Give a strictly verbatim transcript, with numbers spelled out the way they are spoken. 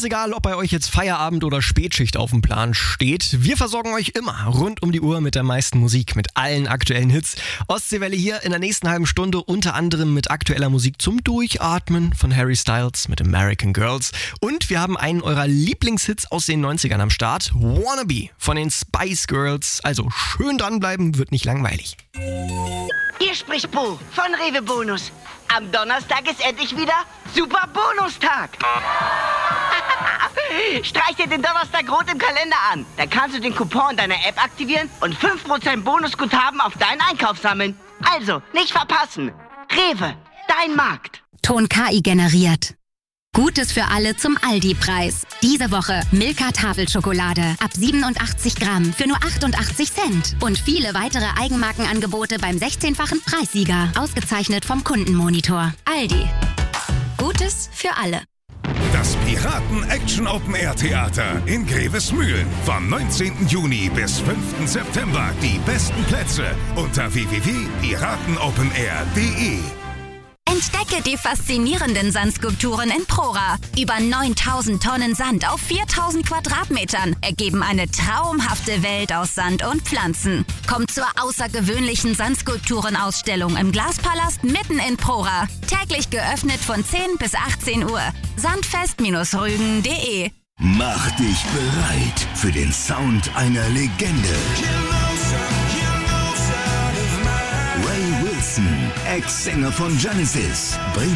Ganz egal, ob bei euch jetzt Feierabend oder Spätschicht auf dem Plan steht, wir versorgen euch immer rund um die Uhr mit der meisten Musik, mit allen aktuellen Hits. Ostseewelle hier in der nächsten halben Stunde unter anderem mit aktueller Musik zum Durchatmen von Harry Styles mit American Girls. Und wir haben einen eurer Lieblingshits aus den neunzigern am Start, Wannabe von den Spice Girls. Also schön dranbleiben, wird nicht langweilig. Hier spricht Bo von Rewe Bonus. Am Donnerstag ist endlich wieder Super Bonustag. Streich dir den Donnerstag rot im Kalender an. Dann kannst du den Coupon in deiner App aktivieren und fünf Prozent Bonusguthaben auf deinen Einkauf sammeln. Also, nicht verpassen. Rewe, dein Markt. Ton K I generiert. Gutes für alle zum Aldi-Preis. Diese Woche Milka Tafelschokolade ab siebenundachtzig Gramm für nur achtundachtzig Cent. Und viele weitere Eigenmarkenangebote beim sechzehnfachen Preissieger. Ausgezeichnet vom Kundenmonitor. Aldi. Gutes für alle. Das Piraten-Action-Open-Air-Theater in Grevesmühlen. Vom neunzehnten Juni bis fünften September. Die besten Plätze unter w w w punkt piratenopenair punkt de. Entdecke die faszinierenden Sandskulpturen in Prora. Über neuntausend Tonnen Sand auf viertausend Quadratmetern ergeben eine traumhafte Welt aus Sand und Pflanzen. Kommt zur außergewöhnlichen Sandskulpturenausstellung im Glaspalast mitten in Prora. Täglich geöffnet von zehn bis achtzehn Uhr. sandfest Rügen punkt de. Mach dich bereit für den Sound einer Legende. Ray Wilson, Ex-Sänger von Genesis, bringt